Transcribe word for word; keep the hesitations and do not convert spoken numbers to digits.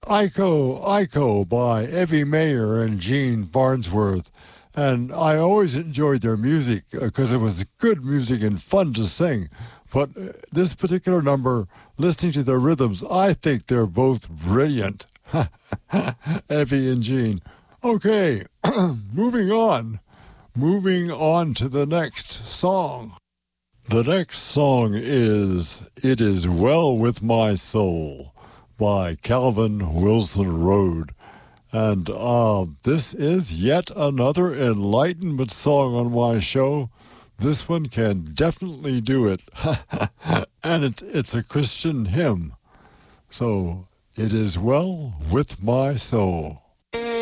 Iko, Iko by Evie Mayer and Gene Barnsworth. And I always enjoyed their music because it was good music and fun to sing. But uh, this particular number, listening to their rhythms, I think they're both brilliant. Evie and Gene. Okay, moving on. Moving on to the next song. The next song is It Is Well With My Soul by Calvin Wilson Rode. And uh, this is yet another enlightenment song on my show. This one can definitely do it. And it, it's a Christian hymn. So, It Is Well With My Soul.